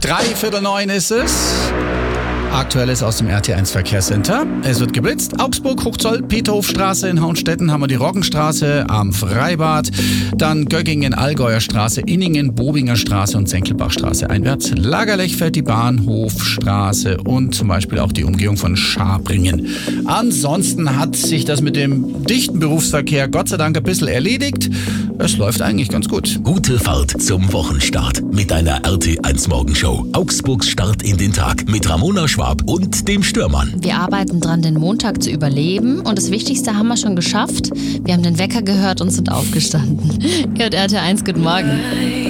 8:45 ist es. Aktuelles aus dem RT1 Verkehrscenter. Es wird geblitzt. Augsburg, Hochzoll, Peterhofstraße in Hauenstetten haben wir die Roggenstraße am Freibad. Dann Göggingen, Allgäuer Straße, Inningen, Bobinger Straße und Senkelbachstraße einwärts. Lagerlechfeld, die Bahnhofstraße und zum Beispiel auch die Umgehung von Schabringen. Ansonsten hat sich das mit dem dichten Berufsverkehr Gott sei Dank ein bisschen erledigt. Es läuft eigentlich ganz gut. Gute Fahrt zum Wochenstart mit deiner RT1 Morgenshow. Augsburgs Start in den Tag mit Ramona Schwab und dem Stürmann. Wir arbeiten dran, den Montag zu überleben und das Wichtigste haben wir schon geschafft. Wir haben den Wecker gehört und sind aufgestanden. Ihr hört RT1, guten Morgen.